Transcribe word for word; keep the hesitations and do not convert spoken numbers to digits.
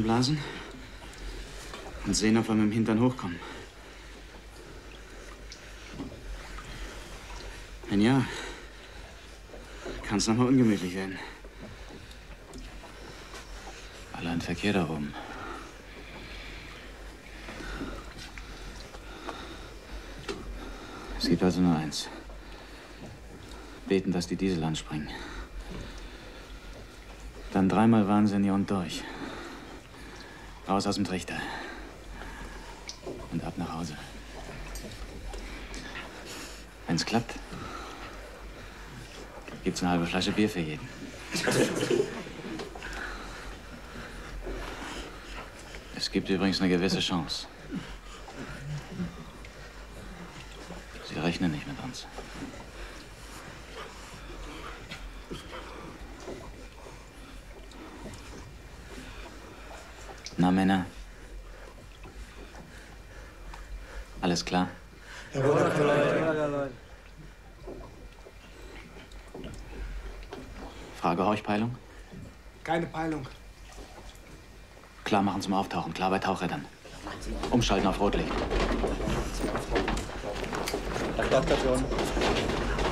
einblasen und sehen, ob wir mit dem Hintern hochkommen. Wenn ja, kann es nochmal ungemütlich werden. Allein Verkehr da oben. Es gibt also nur eins. Beten, dass die Diesel anspringen. Dann dreimal Wahnsinn hier und durch. Raus aus dem Trichter. Und ab nach Hause. Wenn's klappt, gibt's eine halbe Flasche Bier für jeden. Es gibt übrigens eine gewisse Chance. Sie rechnen nicht mit uns. Na, Männer? Alles klar? Jawohl, Leute. Frage Horchpeilung? Keine Peilung. Klar machen zum Auftauchen, klar bei Tauchrädern. Umschalten auf Rotlicht. Aktivation.